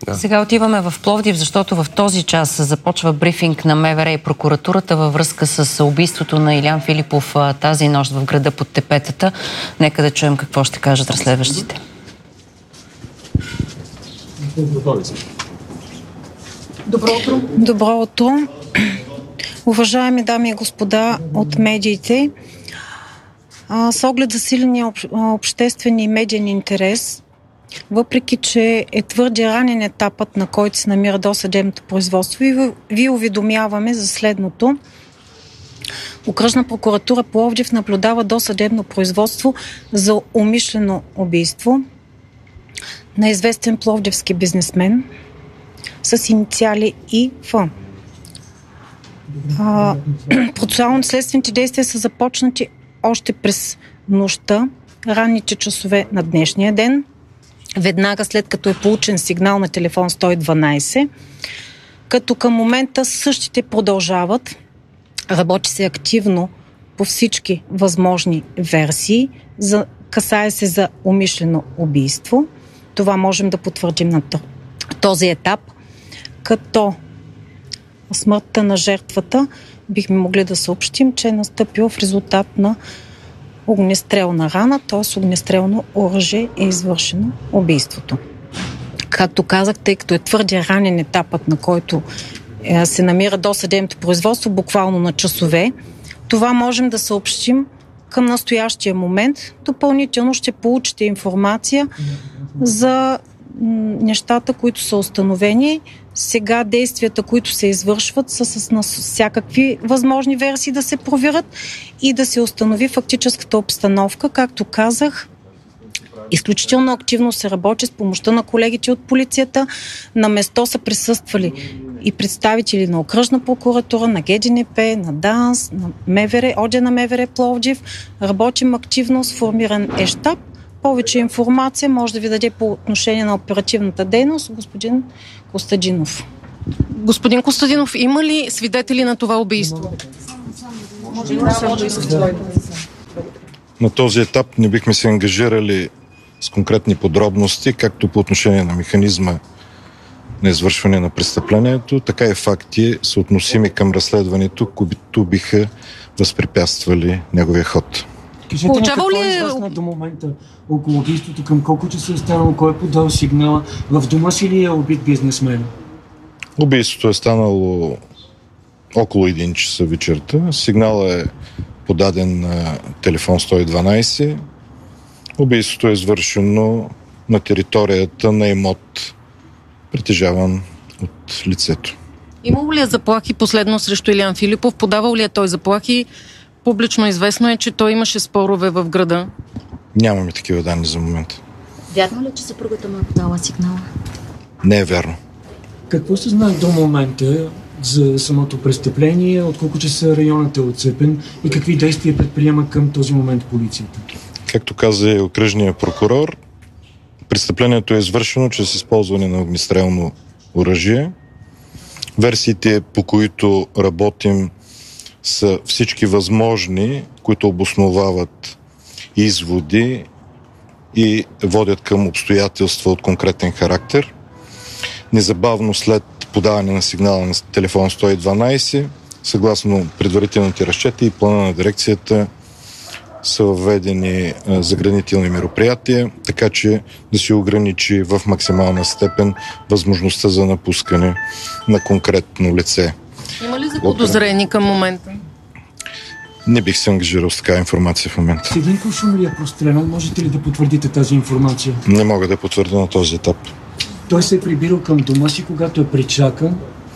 Сега отиваме в Пловдив, защото в този час започва брифинг на МВР и прокуратурата във връзка с убийството на Илиян Филипов тази нощ в града под Тепетата. Нека да чуем какво ще кажат разследващите. Добро утро. Добро утро. Уважаеми дами и господа от медиите, с оглед засиления обществен и медиен интерес, въпреки че е твърде ранен етапът, на който се намира досъдебното производство, и ви уведомяваме за следното. Окръжна прокуратура Пловдив наблюдава досъдебно производство за умишлено убийство на известен пловдивски бизнесмен с инициали ИФ. Процесуално-следствените действия са започнати още през нощта, ранните часове на днешния ден, веднага след като е получен сигнал на телефон 112, като към момента същите продължават. Работи се активно по всички възможни версии. Касае се за умишлено убийство. Това можем да потвърдим на този етап, като смъртта на жертвата бихме могли да съобщим, че е настъпила в резултат на огнестрелна рана, т.е. огнестрелно оръжие е извършено убийството. Както казах, тъй като е твърде ранен етапът, на който се намира досъдебното производство, буквално на часове, това можем да съобщим към настоящия момент. Допълнително ще получите информация за нещата, които са установени. Сега действията, които се извършват, са с всякакви възможни версии да се проверят и да се установи фактическата обстановка. Както казах, изключително активно се работи с помощта на колегите от полицията. На место са присъствали и представители на Окръжна прокуратура, на ГДНП, на ДАНС, на МВР, ОД на МВР Пловдив. Работим активно, сформиран е щаб. Повече информация може да ви даде по отношение на оперативната дейност господин Костадинов. Господин Костадинов, има ли свидетели на това убийство? На този етап не бихме се ангажирали с конкретни подробности, както по отношение на механизма на извършване на престъплението, така и факти, съотносими към разследването, които биха възпрепятствали неговия ход. Кажете ми, какво е известно до момента около убийството, към колко часа е станало, кой е подал сигнала, в дома си ли е убит бизнесмен? Убийството е станало около 1 часа вечерта. Сигналът е подаден на телефон 112. Убийството е извършено на територията на имот, притежаван от лицето. Имало ли е заплахи последно срещу Илиян Филипов? Подавал ли е той заплахи? Публично известно е, че той имаше спорове в града. Нямаме такива данни за момента. Вярно ли, че съпругата му е подала сигнала? Не е вярно. Какво се знае до момента за самото престъпление, от колко часа районът е отцепен и какви действия предприема към този момент полицията? Както каза и окръжният прокурор, престъплението е извършено чрез използване на огнестрелно оръжие. Версиите, по които работим, са всички възможни, които обосновават изводи и водят към обстоятелства от конкретен характер. Незабавно след подаване на сигнала на телефон 112, съгласно предварителните разчети и плана на дирекцията, са въведени заградителни мероприятия, така че да се ограничи в максимална степен възможността за напускане на конкретно лице. Има ли заподозрени към момента? Не бих се ангажирал с такава информация в момента. С един куршум ли е прострелян? Можете ли да потвърдите тази информация? Не мога да потвърдя на този етап. Той се е прибирал към дома си, когато е причакан?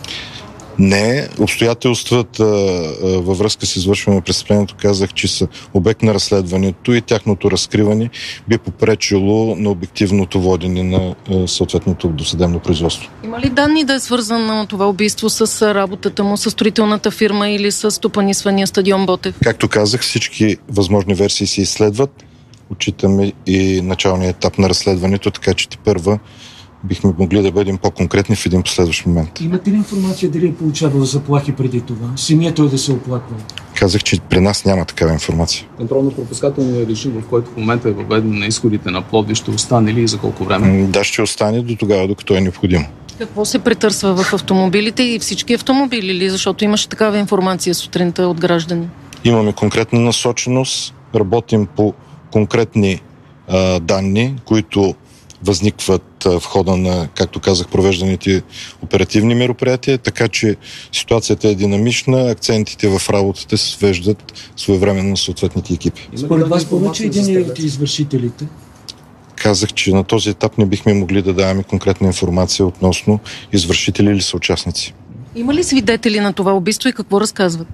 Не. Обстоятелствата във връзка с извършване на престъплението казах, че са обект на разследването и тяхното разкриване би попречило на обективното водене на съответното досъдебно производство. Има ли данни да е свързано това убийство с работата му, с строителната фирма или с стопанисвания стадион Ботев? Както казах, всички възможни версии се изследват. Отчитаме и началния етап на разследването, така че тепърва бихме могли да бъдем по-конкретни в един последващ момент. Имате ли информация дали е получавал заплахи преди това? Самият той да се оплаква? Казах, че при нас няма такава информация. Контролно-пропускателният режим, в който в момента е въведен на изходите на Пловдив, ще остане ли и за колко време? Да, ще остане до тогава, докато е необходимо. Какво се претърсва в автомобилите и всички автомобили ли? Защото имаше такава информация сутринта от граждани. Имаме конкретна насоченост, работим по конкретни данни, които възникват в хода на, както казах, провежданите оперативни мероприятия, така че ситуацията е динамична, акцентите в работата се свеждат своевременно на съответните екипи. Според вас повече един от извършителите? Казах, че на този етап не бихме могли да даваме конкретна информация относно извършители или съучастници. Има ли свидетели на това убийство и какво разказват?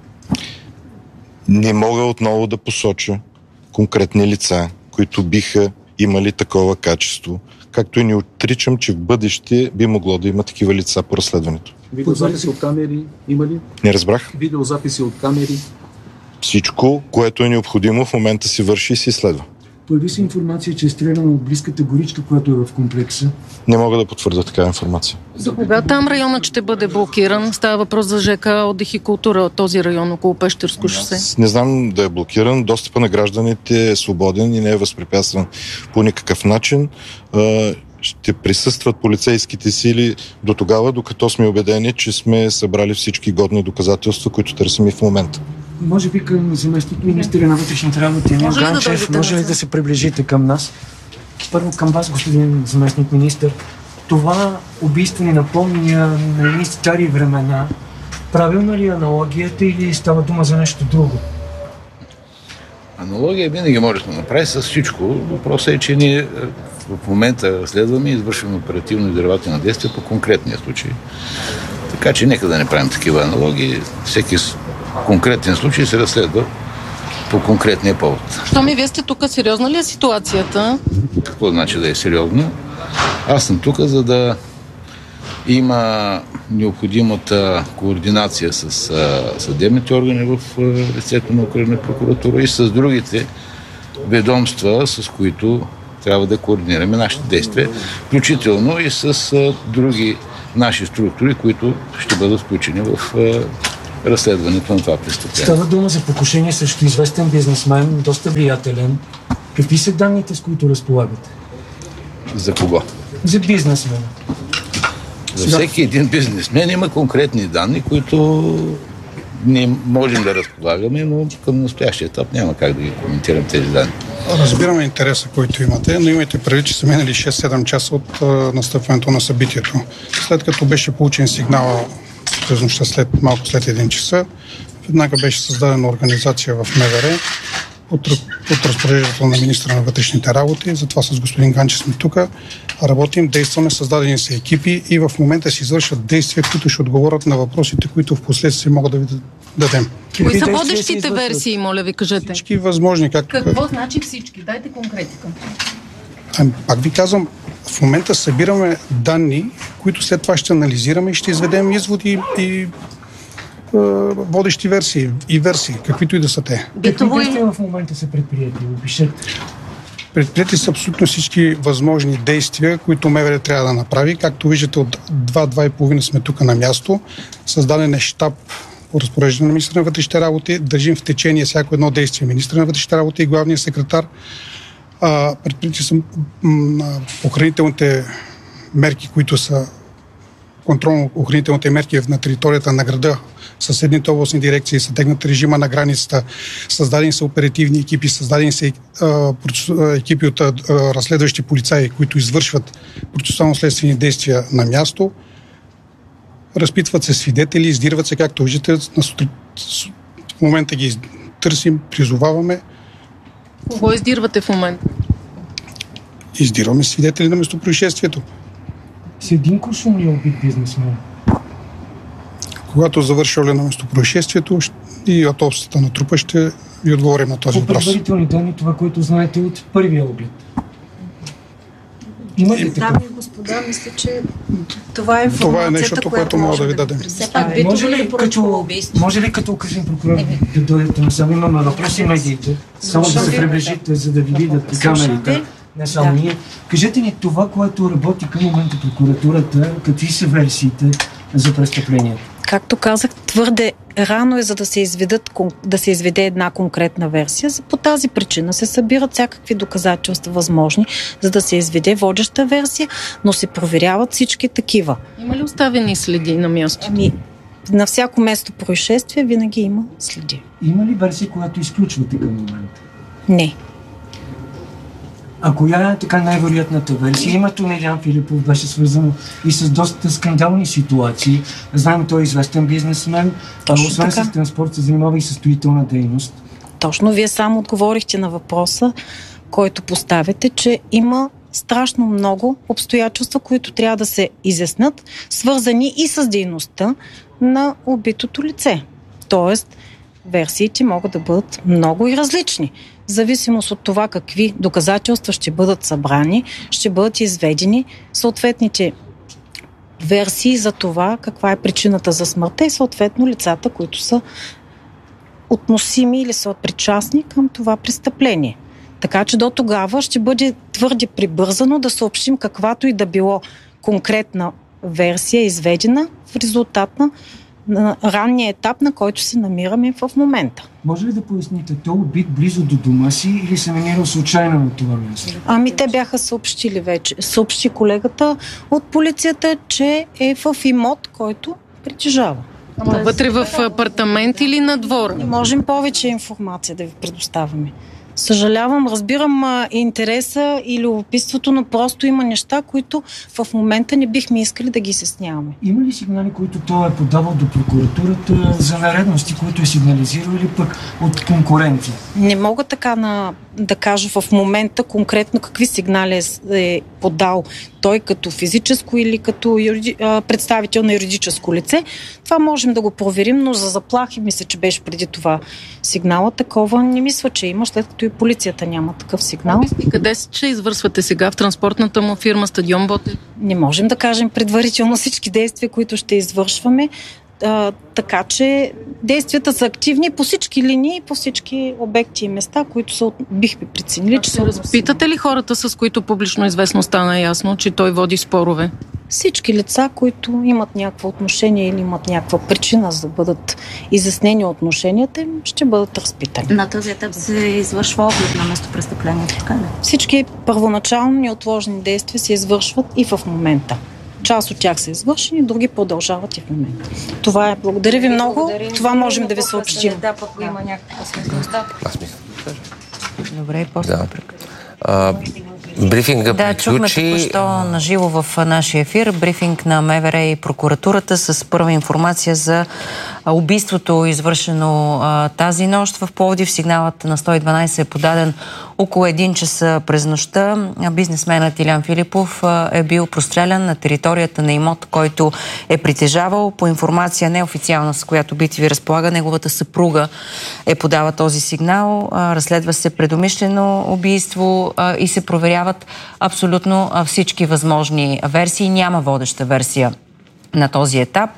Не мога отново да посоча конкретни лица, които биха имали такова качество, както и не отричам, че в бъдеще би могло да има такива лица по разследването. Видеозаписи от камери има ли? Не разбрах. Видеозаписи от камери? Всичко, което е необходимо, в момента се върши и се изследва. Появи се информация, че е стреляна от близката горичка, която е в комплекса. Не мога да потвърдя такава информация. За кога там районът ще бъде блокиран? Става въпрос за ЖК, отдих и култура, този район около Пещерско шосе. Не знам да е блокиран. Достъпа на гражданите е свободен и не е възпрепятстван по никакъв начин. Ще присъстват полицейските сили до тогава, докато сме убедени, че сме събрали всички годни доказателства, които търсим и в момента. Може би към заместник министъра на вътрешните работи Емил Ганчев, може ли да се приближите към нас? Първо към вас, господин заместник министър. Това убийство ни напомня на едни стари времена. Правилна ли е аналогията или става дума за нещо друго? Аналогия винаги може да направи с всичко. Въпросът е, че ние в момента разследваме и извършваме оперативно-издирвателни действия по конкретния случай. Така че нека да не правим такива аналогии. Всеки конкретен случай се разследва по конкретния повод. Вие сте тук, сериозна ли е ситуацията? Какво значи да е сериозно? Аз съм тук, за да има необходимата координация с съдебните органи в лицето на Окръжна прокуратура и с другите ведомства, с които трябва да координираме нашите действия, включително и с други наши структури, които ще бъдат включени в разследването на това престъпление. Става дума за покушение срещу известен бизнесмен, доста влиятелен. Какви са данните, с които разполагате? За кого? За бизнесмен. За всеки един бизнесмен има конкретни данни, които не можем да разполагаме, но към настоящия етап няма как да ги коментирам тези данни. Разбираме интереса, който имате, но имайте предвид, че са минали 6-7 часа от настъпването на събитието. След като беше получен сигнал през нощта малко след 1 часа, веднага беше създадена организация в МВР под разпореждането на министра на вътрешните работи. Затова с господин Ганчев сме тук. Работим, действаме, създадени са екипи и в момента се извършват действия, които ще отговорят на въпросите, които в последствие могат да ви дадем. Кои са водещите версии, моля ви, кажете? Всички възможни. Какво значи всички? Дайте конкретика. Пак ви казвам, в момента събираме данни, които след това ще анализираме и ще изведем изводи и водещи версии, каквито и да са те. Какви действия в момента са предприяти? Опишете. Предприяти са абсолютно всички възможни действия, които МВР трябва да направи. Както виждате, от 2-2,5 сме тук на място. Създаден е щаб по разпореждане на министра на вътрешните работи. Държим в течение всяко едно действие министра на вътрешните работи и главния секретар. Предприяти са охранителните мерки, които са контролно-охранителните мерки на територията на града, съседните областни дирекции, съдегнат режима на границата, създадени са оперативни екипи, създадени са екипи от разследващи полицаи, които извършват процесуално-следствени действия на място, разпитват се свидетели, издирват се, както виждате, в момента ги търсим, призоваваме. Кого издирвате в момента? Издирваме свидетели на местопроизшествието. С един куршум ли е убит бизнесмен? Когато завърши на местопроизшествието и автопсията на трупа, ще ви отговорим на този въпрос. По предварителни данни, това, което знаете от първия оглед. Има ли така? Дами и господа, мисля, че това е информацията, това е нещото, което мога да ви дадем. Може ли като окръжен прокурор да дойдете насам? Имаме въпроси медиите. Само да се приближите, за да ви видят и камерите. Не само ние. Кажете ни това, което работи към момента прокуратурата, какви са версиите за престъплението? Както казах, твърде рано е, за да се изведе една конкретна версия. По тази причина се събират всякакви доказателства възможни, за да се изведе водеща версия, но се проверяват всички такива. Има ли оставени следи на място? На всяко место происшествие винаги има следи. Има ли версия, която изключвате към момента? Не. А коя е така най-вероятната версия? Името на Илиян Филипов беше свързано и с доста скандални ситуации. Знаем, той е известен бизнесмен. Освен с транспорт се занимава и със строителна дейност. Точно, вие само отговорихте на въпроса, който поставяте, че има страшно много обстоятелства, които трябва да се изяснят, свързани и с дейността на убитото лице. Тоест, версиите могат да бъдат много и различни. В зависимост от това какви доказателства ще бъдат събрани, ще бъдат изведени съответните версии за това каква е причината за смъртта и съответно лицата, които са относими или са причастни към това престъпление. Така че до тогава ще бъде твърде прибързано да съобщим каквато и да било конкретна версия, изведена в резултат на ранния етап, на който се намираме в момента. Може ли да поясните, той убит близо до дома си или се намирал случайно на това място? Те бяха съобщили вече. Съобщи колегата от полицията, че е в имот, който притежава. Вътре в апартамент или на двора? Не можем повече информация да ви предоставяме. Съжалявам, разбирам интереса и любопитството, но просто има неща, които в момента не бихме искали да ги изясняваме. Има ли сигнали, които той е подавал до прокуратурата за нередности, които е сигнализирал или пък от конкуренция? Не мога така да кажа в момента конкретно какви сигнали е подал той като физическо или като представител на юридическо лице. Това можем да го проверим, но за заплахи мисля, че беше преди това сигнала. Такова не мисля, че има, след като и полицията няма такъв сигнал. Къде ще извършвате сега? В транспортната му фирма Стадион Ботев? Не можем да кажем предварително всички действия, които ще извършваме. Така че действията са активни по всички линии, по всички обекти и места, които бихме преценили, че са относими. Разпитате ли хората, с които публично известно стана ясно, че той води спорове? Всички лица, които имат някакво отношение или имат някаква причина за да бъдат изяснени отношенията, ще бъдат разпитани. На този етап се извършва оглед на местопрестъплението, така ли? Всички първоначално неотложни действия се извършват и в момента. Част от тях са извършени, други продължават и в момента. Това е. Благодаря ви много. Това можем да ви съобщим. Да, пък има някаква светлост. Добре, после брифинга чухме току-що на живо в нашия ефир брифинг на МВР и прокуратурата с първа информация за убийството, извършено тази нощ в Пловдив. Сигналът на 112 е подаден около 1 часа през нощта. Бизнесменът Илиян Филипов е бил прострелян на територията на имот, който е притежавал. По информация неофициална, с която BTV разполага, неговата съпруга е подала този сигнал. Разследва се предумишлено убийство и се проверяват абсолютно всички възможни версии. Няма водеща версия на този етап.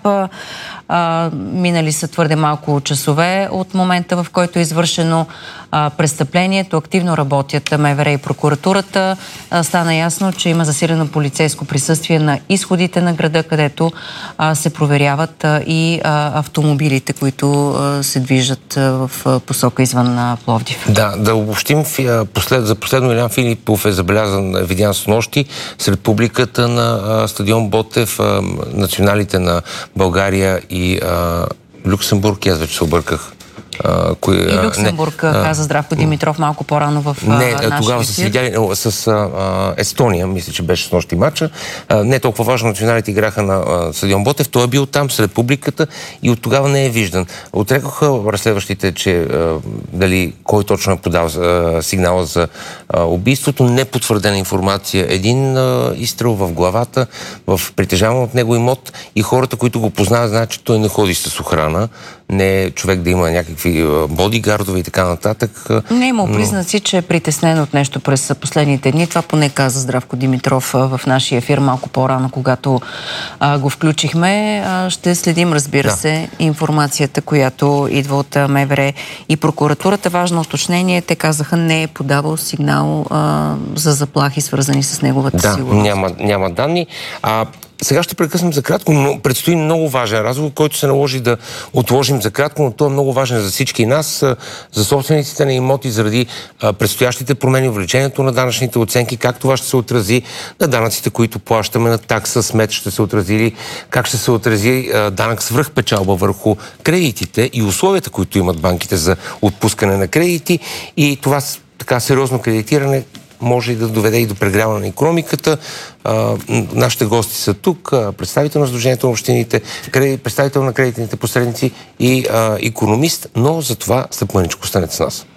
Минали са твърде малко часове от момента, в който е извършено престъплението. Активно работят МВР и прокуратурата. Стана ясно, че има засилено полицейско присъствие на изходите на града, където се проверяват и автомобилите, които се движат в посока извън Пловдив. Да обобщим. За последно Илиян Филипов е забелязан, видян с нощи сред публиката на Стадион Ботев, националите на България и Люксембург. Аз вече се обърках. И Люксембург, каза Здравко Димитров малко по-рано в нашия ефир. Тогава са се видяли с Естония, мисля, че беше с нощи матча. Не толкова важно, националите играха на Стадион Ботев. Той е бил там сред публиката и от тогава не е виждан. Отрекоха разследващите, че дали кой точно е подал сигнала за убийството. Непотвърдена информация. Един изстрел в главата, в притежаван от него имот и хората, които го познават, знаят, че той не ходи с охрана. Не е човек да има някакви бодигардове и така нататък. Не е имал признаци, че е притеснен от нещо през последните дни. Това поне каза Здравко Димитров в нашия ефир малко по-рано, когато го включихме. Ще следим, разбира се, информацията, която идва от МВР и прокуратурата. Важно уточнение, те казаха, не е подавал сигнал за заплахи, свързани с неговата сигурност. Няма данни. Сега ще прекъснем за кратко, но предстои много важен разговор, който се наложи да отложим за кратко, но той е много важен за всички нас, за собствениците на имоти, заради предстоящите промени, увеличението на данъчните оценки, как това ще се отрази на данъците, които плащаме, на такса, смет ще се отрази ли, как ще се отрази данък свръхпечалба върху кредитите и условията, които имат банките за отпускане на кредити, и това така сериозно кредитиране може и да доведе и до прегряване на икономиката. Нашите гости са тук, представител на Сдружението на общините, представител на кредитните посредници и икономист, но за това след мъничко останете с нас.